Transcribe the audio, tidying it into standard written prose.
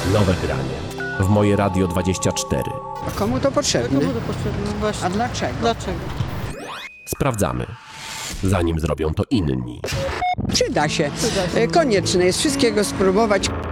Nowe granie. W Moje Radio 24. A komu to potrzebne? Komu to potrzebne? Właśnie. A dlaczego? Dlaczego? Sprawdzamy, zanim zrobią to inni. Przyda się. Konieczne jest wszystkiego spróbować.